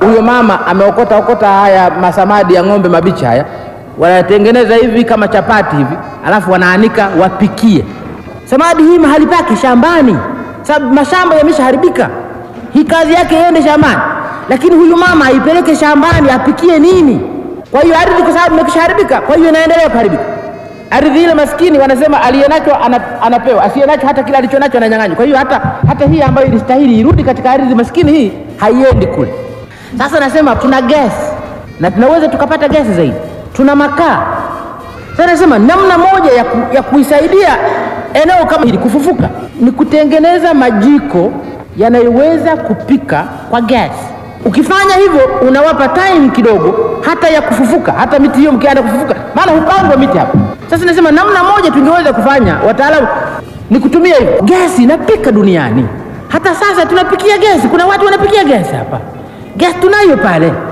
huyo mama ameokota haya masamadi ya ng'ombe mabichi haya, wanatengeneza hivi kama chapati hivi, alafu wanaanika wapikie. Samadi hii mahali pake shambani, sababu mashamba yameshaharibika. Hii kazi yake iende shambani, lakini huyu mama aipeleke shambani apikie nini? Kwa hiyo ardhi, kwa sababu imeshaharibika, kwa hiyo inaendelea kuharibika. Ardhi ile maskini wanasema aliyenacho anapewa, asiyenacho hata kile alichonacho ananyang'anywa. Kwa hiyo hata hii ambayo ilistahili irudi katika ardhi maskini hii haiendi kule. Sasa nasema tuna gesi na tunaweza tukapata gesi zaidi, tuna makaa. Sasa nasema namna moja ya kuisaidia eneo kama hili kufufuka ni kutengeneza majiko yanayoweza kupika kwa gesi. Ukifanya hivyo unawapa time kidogo hata ya kufufuka, hata miti hiyo mkianza kufufuka, maana hupandwa miti hapa. Sasa nasema namna moja tungeweza kufanya, wataalamu, ni kutumia hivyo. Gesi inapika duniani, hata sasa tunapikia gesi, kuna watu wanapikia gesi hapa. Gesi tunayo pale.